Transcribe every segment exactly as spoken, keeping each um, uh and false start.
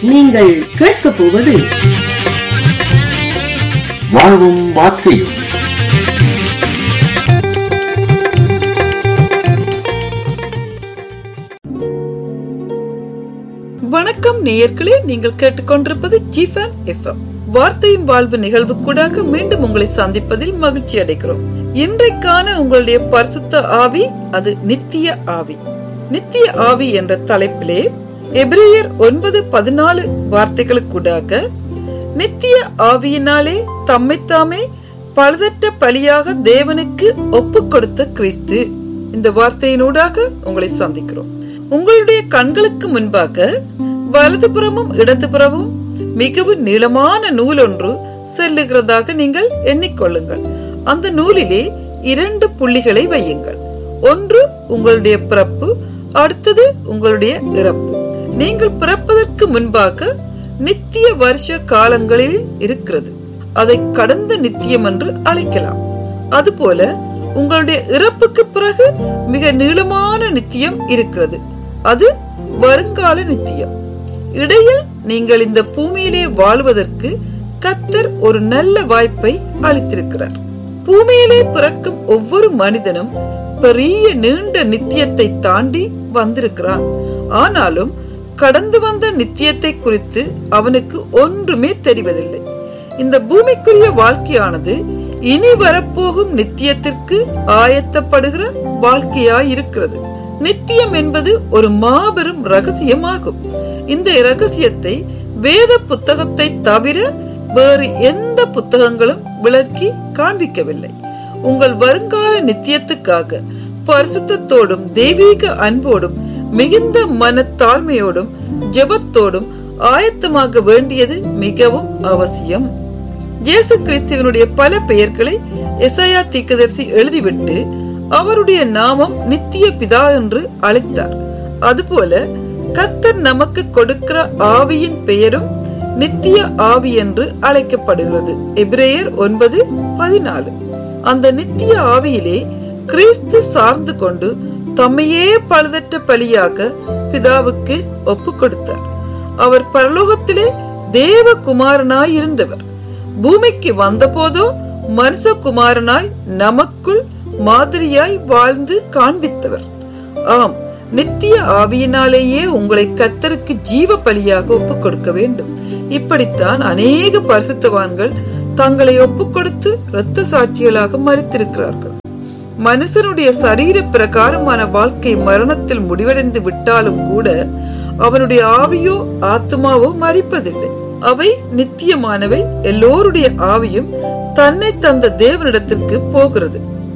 நீங்கள் கேட்கப் போவது வாழ்வும் வார்த்தையும். வணக்கம் நேயர்களே, நீங்கள் கேட்டுக்கொண்டிருப்பது ஜிஃபன் எஃப்எம் வார்த்தையும் வாழ்வு நிகழ்வு கூடாக மீண்டும் உங்களை சந்திப்பதில் மகிழ்ச்சி அடைகிறோம். இன்றைக்கான உங்களுடைய பரிசுத்த ஆவி அது நித்திய ஆவி. நித்திய ஆவி என்ற தலைப்பிலே எபிரேயர் ஒன்பது பதினாலு வார்த்தைகளுக்கூடாக நித்திய ஆவியினாலே தம்மைத்தாமே பழுதற்ற பலியாக தேவனுக்கு ஒப்பு கொடுத்த கிறிஸ்து, இந்த வார்த்தையினூடாக உங்களை சந்திக்கிறோம். உங்களுடைய கண்களுக்கு முன்பாக வலதுபுறமும் இடதுபுறமும் மிகவும் நீளமான நூல் ஒன்று செல்லுகிறதாக நீங்கள் எண்ணிக்கொள்ளுங்கள். அந்த நூலிலே இரண்டு புள்ளிகளை வையுங்கள். ஒன்று உங்களுடைய பிறப்பு, அடுத்தது உங்களுடைய இறப்பு. நீங்கள் பிறப்பதற்கு முன்பாக நித்திய வருஷ காலங்களில் இருக்கிறது. அதை கடந்த நித்தியம் என்று அழைக்கலாம். அதுபோல உங்களுடைய இறப்புக்கு பிறகு மிக நீளமான நித்தியம் இருக்கிறது. அது வருங்கால நித்தியம். இடையில் நீங்கள் இந்த பூமியிலே வாழ்வதற்கு கர்த்தர் ஒரு நல்ல வாய்ப்பை அளித்திருக்கிறார். பூமியிலே பிறக்கும் ஒவ்வொரு மனிதனும் பெரிய நீண்ட நித்தியத்தை தாண்டி வந்திருக்கிறான். ஆனாலும் கடந்து வந்த நித்தியத்தை குறித்து அவனுக்கு ஒன்றுமே தெரிவதில்லை. இந்த பூமிக்குரிய வாழ்க்கையானது இனி வரப்போகும் நித்தியத்திற்கு ஆயத்தப்படுகிற வாழ்க்கையாயிருக்கிறது. நித்தியம் என்பது ஒரு மாபெரும் ரகசியமாகும். இந்த இரகசியத்தை வேத புத்தகத்தை தவிர வேறு எந்த புத்தகங்களும் விளக்கி காண்பிக்கவில்லை. உங்கள் வருங்கால நித்தியத்துக்காக பரிசுத்தத்தோடும் தெய்வீக அன்போடும் மிகுந்த மனத்தாழ்மையோடும் ஜெபத்தோடும் ஆயத்தமாக வேண்டியது மிகவும் அவசியம். இயேசு கிறிஸ்துவினுடைய பல பெயர்களை எசாயா தீர்க்கதரிசி எழுதிவிட்டு அவருடைய நாமம் நித்திய பிதா என்று அழைத்தார். அதுபோல கர்த்தர் நமக்கு கொடுக்கிற ஆவியின் பெயரும் நித்திய ஆவி என்று அழைக்கப்படுகிறது. எபிரேயர் ஒன்பது பதினாலு. அந்த நித்திய ஆவியிலே கிறிஸ்து சார்ந்து கொண்டு தம்மையே பழுதற்ற பலியாக பிதாவுக்கு ஒப்பு கொடுத்தார். அவர் பரலோகத்திலே தேவகுமாரனாய் இருந்தவர். பூமிக்கு வந்த போதோ மனுஷகுமாரனாய் நமக்குள் மாதிரியாய் வாழ்ந்து காண்பித்தவர். ஆம், நித்திய ஆவியினாலேயே உங்களை கர்த்தருக்கு ஜீவ பலியாக ஒப்பு கொடுக்க வேண்டும். இப்படித்தான் அநேக பரிசுத்தவான்கள் தங்களை ஒப்பு கொடுத்து இரத்த சாட்சிகளாக மரித்திருக்கிறார்கள். மனுஷனுடைய சரீர பிரகாரமான வாழ்க்கை மரணத்தில் முடிவடைந்து விட்டாலும் கூட அவனுடைய ஆவியோ ஆத்மாவோ மரிப்பதில்லை. அவை நித்தியமானவை. எல்லோருடைய ஆவியும் தன்னை தந்த தேவனிடத்திற்கு போகிறது.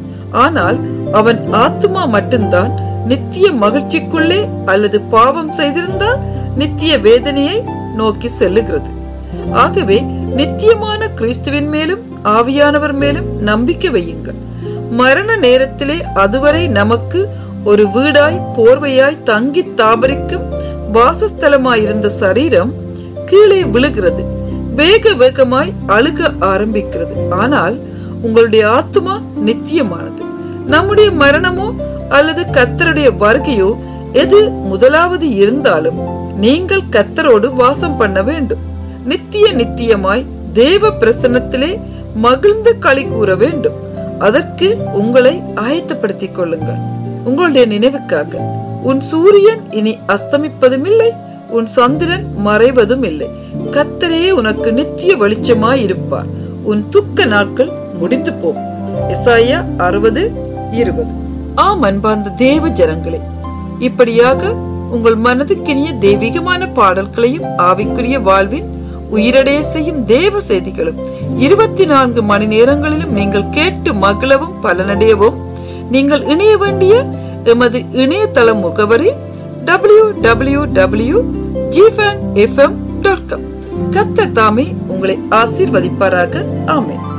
ஆனால் அவன் ஆத்மா மட்டும்தான் நித்திய மகிழ்ச்சிக்குள்ளே அல்லது பாவம் செய்திருந்தால் நித்திய வேதனையை நோக்கி செல்லுகிறது. ஆகவே நித்தியமான கிறிஸ்துவின் மேலும் ஆவியானவர் மேலும் நம்பிக்கை வையுங்கள். மரண நேரத்திலே அதுவரை நமக்கு ஒரு வீடாய் போர்வையாய் தங்கி தாபரிக்கும் வாசஸ்தலமாயிருந்த சரீரம் கீழே விழுகிறது. வேக வேகமாய் அழுக ஆரம்பிக்கிறது. ஆனால் உங்களுடைய ஆத்துமா நித்தியமானது. நம்முடைய மரணமோ அல்லது கர்த்தருடைய வருகையோ எது முதலாவது இருந்தாலும் நீங்கள் கர்த்தரோடு வாசம் பண்ண வேண்டும். நித்திய நித்தியமாய் தேவ பிரசன்னத்திலே மகிழ்ந்து களி கூற வேண்டும். அதற்கு உங்களை ஆயத்தப்படுத்திக் கொள்ளுங்கள். உங்களுடைய நினைவுக்காக உன் சூரியன் இனி அஸ்தமிப்பதும் இல்லை, உன் சந்திரன் மறைவதும் இல்லை. கர்த்தரே உனக்கு நித்திய வெளிச்சமாய் இருப்பார். உன் துக்க நாட்கள் முடிந்து போம். எசாயா அறுபது இருபது. ஆம் அன்பார்ந்த தேவ ஜனங்களே, இப்படியாக உங்கள் மனதுக்கினிய தெய்வீகமான பாடல்களையும் ஆவிக்குரிய வாழ்வின் உயிரடைய செய்யும் தேவ செய்திகளும் இருபத்தி நான்கு மணி நேரங்களிலும் நீங்கள் கேட்டு மகிழவும் பலனடையவும் நீங்கள் இணைய வேண்டிய எமது இணையதள முகவரி W W W dot ஜிஃபன் F M dot com. கர்த்தர் தாமே உங்களை ஆசீர்வதிப்பாராக. ஆமென்.